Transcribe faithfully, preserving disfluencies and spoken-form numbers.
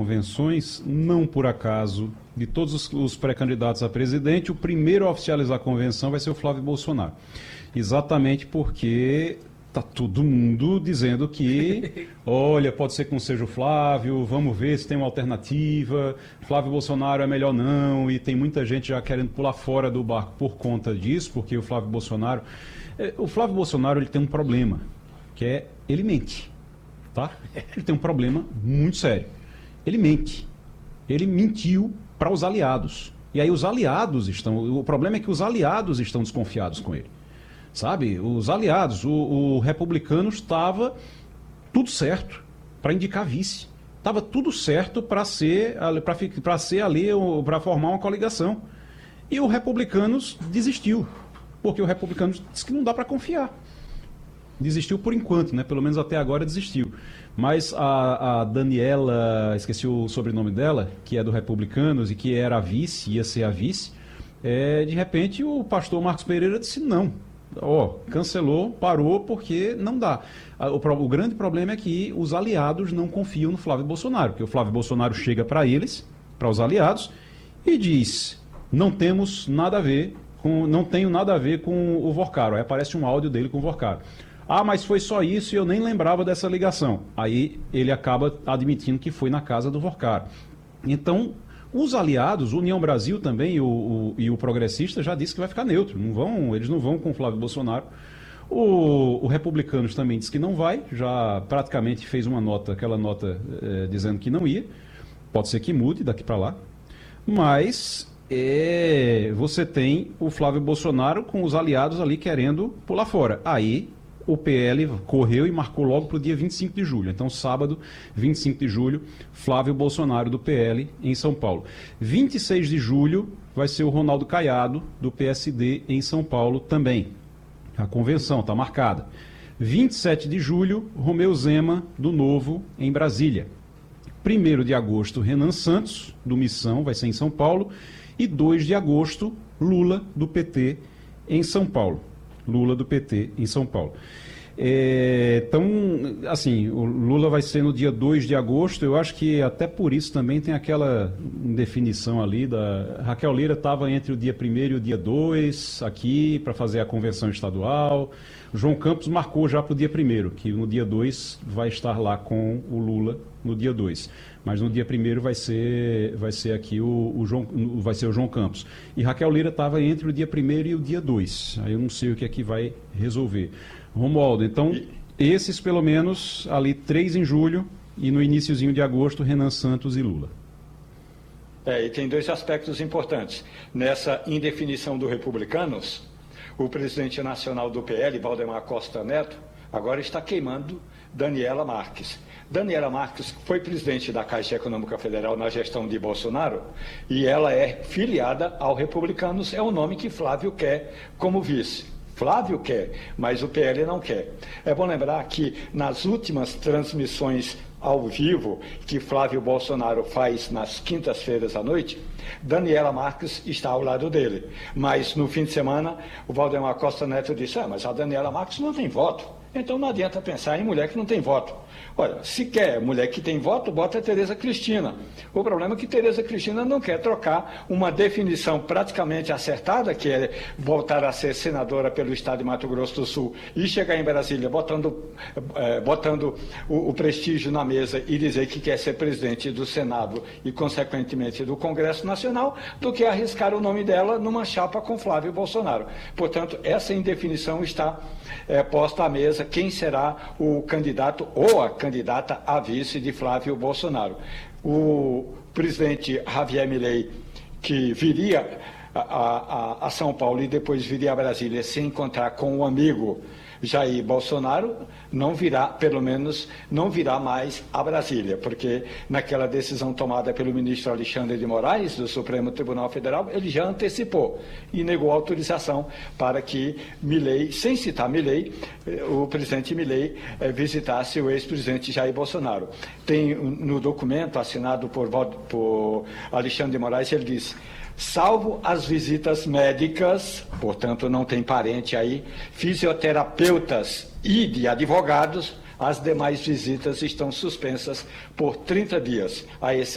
convenções, não por acaso, de todos os, os pré-candidatos a presidente, o primeiro a oficializar a convenção vai ser o Flávio Bolsonaro. Exatamente porque está todo mundo dizendo que, olha, pode ser que não seja o Flávio, vamos ver se tem uma alternativa, Flávio Bolsonaro é melhor não, e tem muita gente já querendo pular fora do barco por conta disso, porque o Flávio Bolsonaro... É, o Flávio Bolsonaro ele tem um problema, que é ele mente, tá? Ele tem um problema muito sério. Ele mente. Ele mentiu para os aliados. E aí os aliados estão... O problema é que os aliados estão desconfiados com ele. Sabe, os aliados, o, o Republicanos estava tudo certo para indicar vice. Estava tudo certo para ser, para ser ali, para formar uma coligação. E o Republicanos desistiu, porque o Republicanos disse que não dá para confiar. Desistiu por enquanto, né? Pelo menos até agora desistiu. Mas a, a Daniela, esqueci o sobrenome dela, que é do Republicanos e que era a vice, ia ser a vice, é, de repente o pastor Marcos Pereira disse não. Ó, oh, cancelou, parou, porque não dá. O, o grande problema é que os aliados não confiam no Flávio Bolsonaro, porque o Flávio Bolsonaro chega para eles, para os aliados, e diz, não temos nada a ver, com, não tenho nada a ver com o Vorcaro. Aí aparece um áudio dele com o Vorcaro. Ah, mas foi só isso e eu nem lembrava dessa ligação. Aí ele acaba admitindo que foi na casa do Vorcaro. Então... Os aliados, União Brasil também e o, o, e o Progressista já disse que vai ficar neutro, não vão, eles não vão com o Flávio Bolsonaro. O, o Republicanos também disse que não vai, já praticamente fez uma nota, aquela nota é, dizendo que não ia, pode ser que mude daqui para lá, mas é, você tem o Flávio Bolsonaro com os aliados ali querendo pular fora. Aí o P L correu e marcou logo para o dia vinte e cinco de julho. Então, sábado, vinte e cinco de julho, Flávio Bolsonaro, do P L, em São Paulo. vinte e seis de julho vai ser o Ronaldo Caiado, do P S D, em São Paulo também. A convenção está marcada. vinte e sete de julho, Romeu Zema, do Novo, em Brasília. primeiro de agosto, Renan Santos, do Missão, vai ser em São Paulo. E dois de agosto, Lula, do P T, em São Paulo. Lula do P T em São Paulo. É, então, assim, o Lula vai ser no dia dois de agosto, eu acho que até por isso também tem aquela indefinição ali da... Raquel Lira estava entre o dia primeiro e o dia dois aqui para fazer a convenção estadual. João Campos marcou já para o dia primeiro, que no dia dois vai estar lá com o Lula no dia dois. Mas no dia primeiro vai ser, vai ser aqui o, o João, vai ser o João Campos. E Raquel Lira estava entre o dia primeiro e o dia dois. Aí eu não sei o que é que vai resolver. Romualdo, então, esses pelo menos ali três em julho e no iniciozinho de agosto, Renan Santos e Lula. É, e tem dois aspectos importantes. Nessa indefinição do Republicanos, o presidente nacional do P L, Valdemar Costa Neto, agora está queimando Daniela Marques. Daniela Marques foi presidente da Caixa Econômica Federal na gestão de Bolsonaro e ela é filiada ao Republicanos, é o nome que Flávio quer como vice. Flávio quer, mas o P L não quer. É bom lembrar que nas últimas transmissões ao vivo que Flávio Bolsonaro faz nas quintas-feiras à noite, Daniela Marques está ao lado dele. Mas no fim de semana, o Valdemar Costa Neto disse, ah, mas a Daniela Marques não tem voto. Então não adianta pensar em mulher que não tem voto. Olha, se quer mulher que tem voto, bota a Tereza Cristina. O problema é que Tereza Cristina não quer trocar uma definição praticamente acertada, que é voltar a ser senadora pelo estado de Mato Grosso do Sul e chegar em Brasília botando, eh, botando o, o prestígio na mesa e dizer que quer ser presidente do Senado e, consequentemente, do Congresso Nacional, do que arriscar o nome dela numa chapa com Flávio Bolsonaro. Portanto, essa indefinição está eh, posta à mesa quem será o candidato ou a candidata a vice de Flávio Bolsonaro. O presidente Javier Milei, que viria a, a, a São Paulo e depois viria a Brasília se encontrar com o amigo Jair Bolsonaro, não virá, pelo menos, não virá mais a Brasília, porque naquela decisão tomada pelo ministro Alexandre de Moraes, do Supremo Tribunal Federal, ele já antecipou e negou autorização para que Milei, sem citar Milei, o presidente Milei eh, visitasse o ex-presidente Jair Bolsonaro. Tem no documento assinado por, por Alexandre de Moraes, ele diz: salvo as visitas médicas, portanto não tem parente aí, fisioterapeutas e de advogados, as demais visitas estão suspensas por trinta dias, a exceção